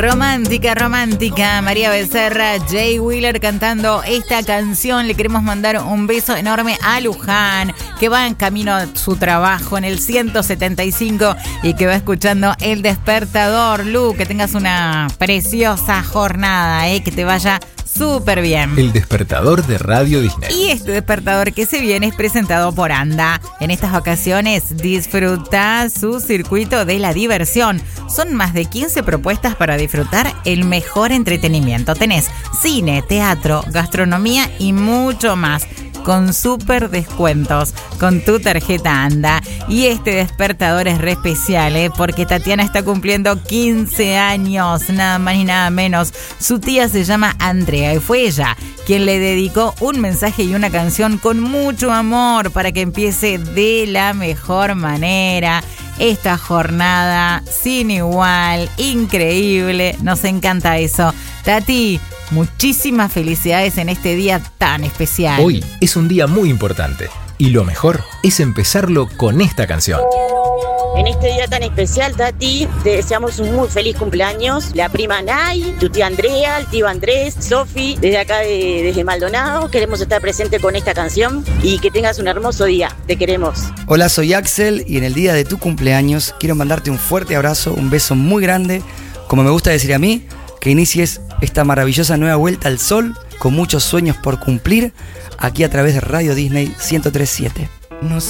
Romántica, romántica. María Becerra, Jay Wheeler cantando esta canción. Le queremos mandar un beso enorme a Luján, que va en camino a su trabajo en el 175 y que va escuchando El Despertador. Lu, que tengas una preciosa jornada, que te vaya súper bien. El Despertador de Radio Disney. Y este despertador que se viene es presentado por Anda. En estas vacaciones disfruta su circuito de la diversión. Son más de 15 propuestas para disfrutar el mejor entretenimiento. Tenés cine, teatro, gastronomía y mucho más, con súper descuentos con tu tarjeta Anda. Y este despertador es re especial, porque Tatiana está cumpliendo 15 años, nada más y nada menos. Su tía se llama Andrea y fue ella quien le dedicó un mensaje y una canción con mucho amor para que empiece de la mejor manera esta jornada sin igual, increíble. Nos encanta eso. Tati, muchísimas felicidades en este día tan especial. Hoy es un día muy importante y lo mejor es empezarlo con esta canción. En este día tan especial, Tati, te deseamos un muy feliz cumpleaños. La prima Nay, tu tía Andrea, el tío Andrés, Sofi, desde acá desde Maldonado. Queremos estar presente con esta canción y que tengas un hermoso día. Te queremos. Hola, soy Axel y en el día de tu cumpleaños quiero mandarte un fuerte abrazo, un beso muy grande. Como me gusta decir a mí, que inicies esta maravillosa nueva vuelta al sol con muchos sueños por cumplir aquí a través de Radio Disney 103.7. No